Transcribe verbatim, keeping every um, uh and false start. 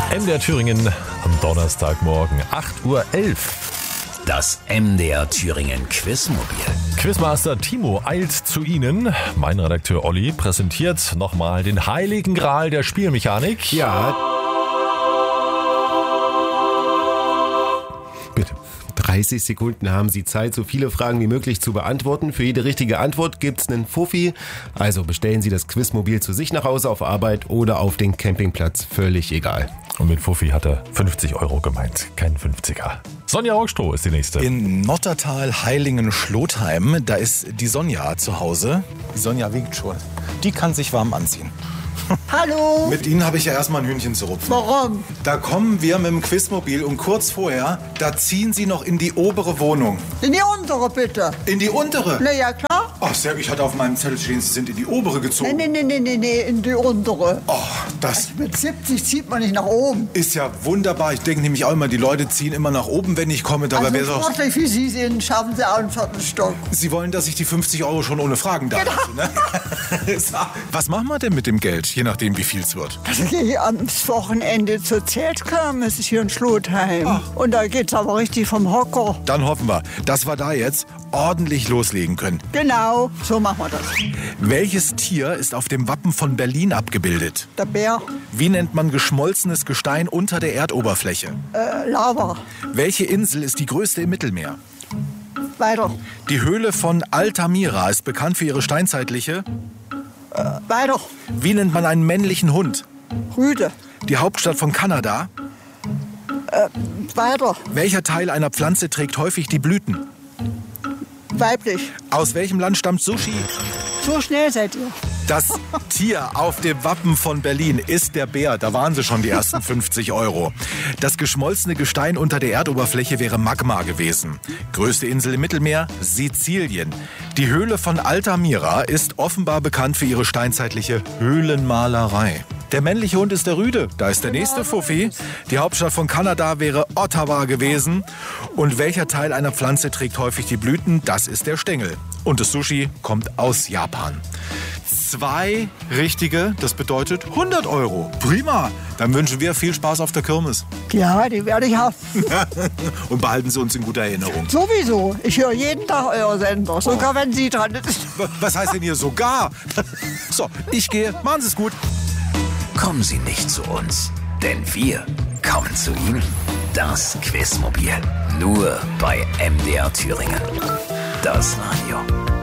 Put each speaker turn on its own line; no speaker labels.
M D R Thüringen am Donnerstagmorgen, acht Uhr elf.
Das M D R Thüringen Quizmobil.
Quizmaster Timo eilt zu Ihnen. Mein Redakteur Olli präsentiert nochmal den heiligen Gral der Spielmechanik.
Ja. Bitte. dreißig Sekunden haben Sie Zeit, so viele Fragen wie möglich zu beantworten. Für jede richtige Antwort gibt's einen Fuffi. Also bestellen Sie das Quizmobil zu sich nach Hause, auf Arbeit oder auf den Campingplatz. Völlig egal.
Und mit Fuffi hat er fünfzig Euro gemeint, kein fünfziger. Sonja Rockstroh ist die nächste.
In Nottertal, Heilingen, Schlotheim, da ist die Sonja zu Hause. Die Sonja winkt schon. Die kann sich warm anziehen.
Hallo.
Mit Ihnen habe ich ja erstmal ein Hühnchen zu rupfen.
Warum?
Da kommen wir mit dem Quizmobil und kurz vorher, da ziehen Sie noch in die obere Wohnung.
In die untere, bitte.
In die untere?
Na ja, klar.
Ach, Serg, ich hatte auf meinem Zettel stehen, Sie sind in die obere gezogen.
Nee, nee, nee, nee, nee, in die untere.
Oh, das
Mit siebzig zieht man nicht nach oben.
ist ja wunderbar. Ich denke nämlich auch immer, die Leute ziehen immer nach oben, wenn ich komme. Dabei
Also
wäre es auch...
sportlich wie Sie sind, schaffen Sie auch einen vierten Stock.
Sie wollen, dass ich die fünfzig Euro schon ohne Fragen da lasse, ne? Was machen wir denn mit dem Geld, je nachdem, wie viel es wird?
Also gehe ich am Wochenende zur Zeltkirmes, ist hier in Schlotheim.
Ach.
Und da geht's aber richtig vom Hocker.
Dann hoffen wir, dass wir da jetzt ordentlich loslegen können.
Genau, so machen wir das.
Welches Tier ist auf dem Wappen von Berlin abgebildet?
Der Bär,
Wie nennt man geschmolzenes Gestein unter der Erdoberfläche?
äh, Lava,
Welche Insel ist die größte im Mittelmeer?
weiter,
Die Höhle von Altamira ist bekannt für ihre steinzeitliche...
weiter,
Wie nennt man einen männlichen Hund?
Rüde,
Die Hauptstadt von Kanada.
weiter,
Welcher Teil einer Pflanze trägt häufig die Blüten?
weiblich.
Aus welchem Land stammt Sushi?
So schnell seid ihr.
Das Tier auf dem Wappen von Berlin ist der Bär. Da waren sie schon, die ersten fünfzig Euro. Das geschmolzene Gestein unter der Erdoberfläche wäre Magma gewesen. Größte Insel im Mittelmeer? Sizilien. Die Höhle von Altamira ist offenbar bekannt für ihre steinzeitliche Höhlenmalerei. Der männliche Hund ist der Rüde. Da ist der nächste Fuffi. Die Hauptstadt von Kanada wäre Ottawa gewesen. Und welcher Teil einer Pflanze trägt häufig die Blüten? Das ist der Stängel. Und das Sushi kommt aus Japan. Zwei richtige, das bedeutet hundert Euro. Prima. Dann wünschen wir viel Spaß auf der Kirmes.
Ja, die werde ich haben.
Und behalten Sie uns in guter Erinnerung.
Sowieso. Ich höre jeden Tag euer Sender, sogar wenn Sie dran sind.
Was heißt denn hier sogar? So, ich gehe. Machen Sie es gut.
Kommen Sie nicht zu uns, denn wir kommen zu Ihnen. Das Quizmobil. Nur bei M D R Thüringen. Das Radio.